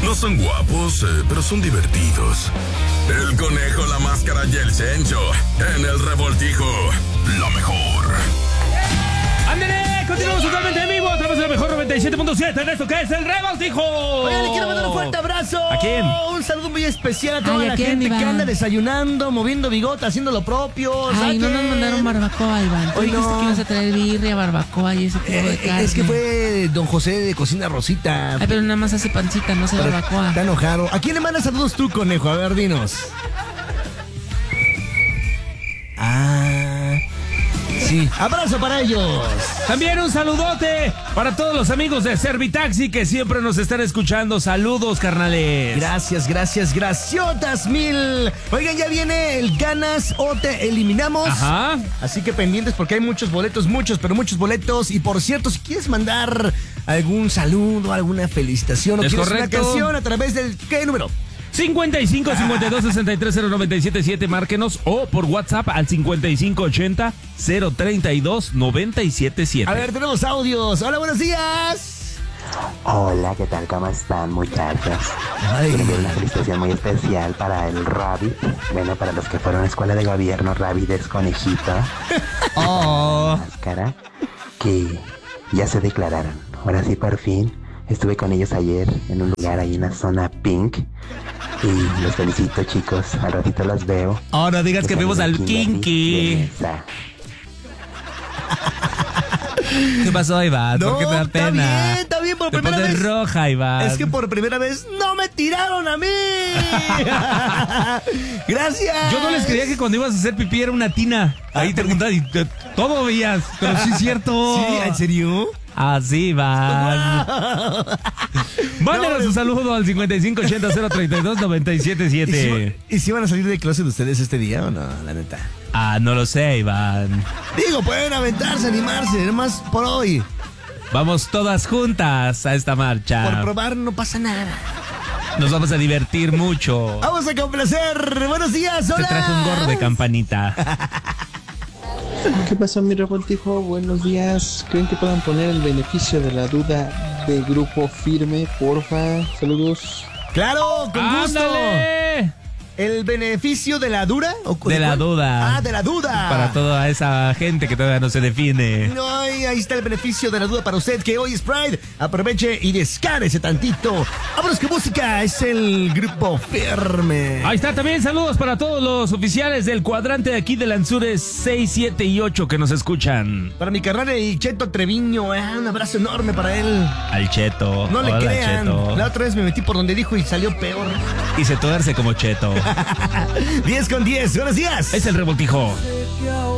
No son guapos, pero son divertidos. El Conejo, la Máscara y el Cencho. En el Revoltijo, lo mejor. ¡Ándale! Continuamos totalmente en vivo a través de la mejor 97.7 en esto que es el Revoltijo. Oigan, le quiero mandar un fuerte abrazo. ¿A quién? Un saludo muy especial a toda la quién, gente Iván? que anda desayunando, moviendo bigote, haciendo lo propio. Ay, no nos ¡Saquen! mandaron barbacoa, Iván. Tú Hoy dijiste no. que ibas a traer birria, barbacoa y ese tipo de carne. Es que fue don José de Cocina Rosita. Ay, pero nada más hace pancita, no hace Pero barbacoa. está enojado. ¿A quién le mandas saludos tú, Conejo? A ver, dinos. Sí. Abrazo para ellos. También un saludote para todos los amigos de Servitaxi que siempre nos están escuchando. Saludos, carnales. Gracias, graciotas mil. Oigan, ya viene el Ganas o Te Eliminamos. Ajá. Así que pendientes porque hay muchos boletos, muchos boletos. Y por cierto, si quieres mandar algún saludo, alguna felicitación o Es quieres correcto. una canción a través del ¿qué número? 55 52 63 0977, márquenos o por WhatsApp al 55 80 032 977. A ver, tenemos audios. Hola, buenos días. Hola, ¿qué tal? ¿Cómo están, muchachos? Ay. Quiero enviar una felicitación muy especial para el Rabbit. Bueno, para los que fueron a escuela de gobierno, Rabbit es conejito. Máscara, que ya se declararon. Ahora sí, por fin. Estuve con ellos ayer en un lugar ahí en la zona Pink. Y los felicito, chicos. Al ratito los veo. Ahora digas que fuimos al Kinky. ¿Qué pasó, Iván? ¿Por qué te da pena? Está bien, por Te primera pones vez. roja, Iván. Es que por primera vez no me tiraron a mí. Gracias. Yo no les creía que cuando ibas a hacer pipí era una tina. Ahí te preguntas y todo veías. Pero sí es cierto. Sí, ¿en serio? Así van. Mándenos un saludo al 5580 032 977. ¿Y si van a salir de closet ustedes este día o no, la neta? No lo sé, Iván. Digo, pueden aventarse, animarse, nomás por hoy. Vamos todas juntas a esta marcha. Por probar no pasa nada. Nos vamos a divertir mucho. Vamos a complacer. Buenos días, hola. Te traje un gorro de campanita. ¿Qué pasó, mi Revoltijo? Buenos días. ¿Creen que puedan poner el beneficio de la duda de Grupo Firme, porfa? Saludos. Claro, con gusto. ¡Ándale! ¿El beneficio de la dura? De la duda. Ah, de la duda. Para toda esa gente que todavía no se define. No, ahí está el beneficio de la duda para usted, que hoy es Pride. Aproveche y descárese tantito. Vámonos con música, es el Grupo Firme. Ahí está también, saludos para todos los oficiales del cuadrante de aquí de Lanzures 6, 7 y 8 que nos escuchan. Para mi carnal y Cheto Treviño, un abrazo enorme para él. Al Cheto. No le Hola, crean, Cheto. la otra vez me metí por donde dijo y salió peor. Y se tuerce como Cheto. 10 con 10, buenos días. Es el Revoltijo.